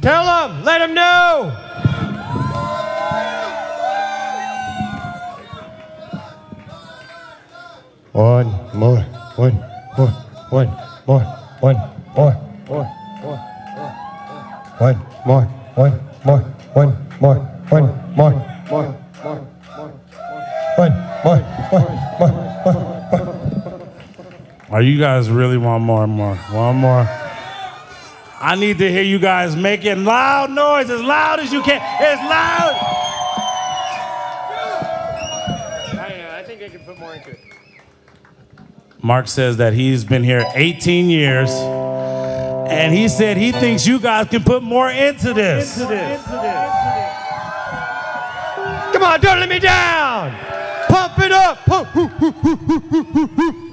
Tell them, let them know. One more, one more, one more, one more, one more, one more, one more, one more, one more. Are you guys really want more and more? One more. I need to hear you guys making loud noise, as loud as you can. As loud. I think I can put more into it. Mark says that he's been here 18 years, and he said he thinks you guys can put more into this. Come on, don't let me down. Pump it up.